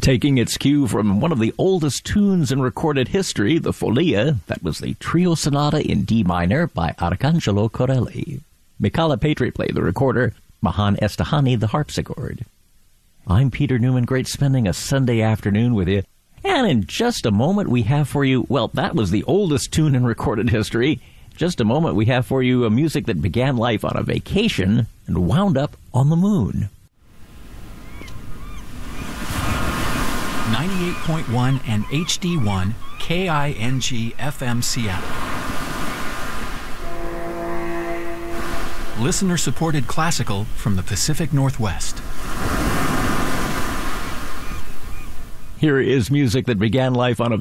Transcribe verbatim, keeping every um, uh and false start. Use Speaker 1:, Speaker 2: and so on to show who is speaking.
Speaker 1: Taking its cue from one of the oldest tunes in recorded history, the Folia, that was the Trio Sonata in D minor by Arcangelo Corelli. Michala Petri played the recorder, Mahan Estahani the harpsichord. I'm Peter Newman. Great spending a Sunday afternoon with you. And in just a moment we have for you, well, that was the oldest tune in recorded history. Just a moment we have for you a music that began life on a vacation and wound up on the moon.
Speaker 2: ninety-eight point one and H D one K I N G F M Seattle. Listener-supported classical from the Pacific Northwest.
Speaker 1: Here is music that began life on a